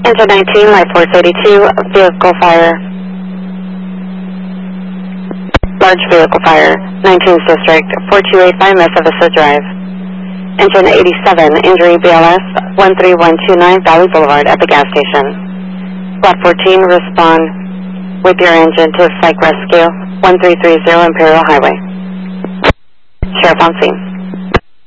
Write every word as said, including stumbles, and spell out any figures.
Engine nineteen, Life Force eighty-two, vehicle fire. Large vehicle fire, nineteenth District, four two eight five Mesa Vista Drive. Engine eighty-seven, injury B L S, one three one two nine Valley Boulevard at the gas station. Lot fourteen, respond with your engine to Psych Rescue, one three three zero Imperial Highway. Sheriff on scene.